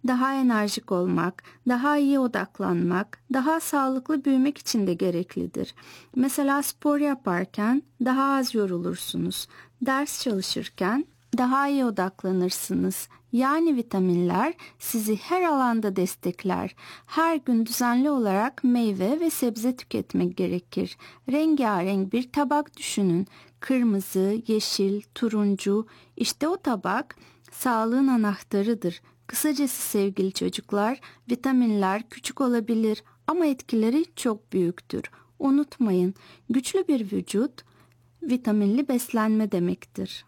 daha enerjik olmak, daha iyi odaklanmak, daha sağlıklı büyümek için de gereklidir. Mesela spor yaparken daha az yorulursunuz. Ders çalışırken daha iyi odaklanırsınız. Yani vitaminler sizi her alanda destekler. Her gün düzenli olarak meyve ve sebze tüketmek gerekir. Rengarenk bir tabak düşünün. Kırmızı, yeşil, turuncu, işte o tabak sağlığın anahtarıdır. Kısacası sevgili çocuklar, vitaminler küçük olabilir ama etkileri çok büyüktür. Unutmayın, güçlü bir vücut vitaminli beslenme demektir.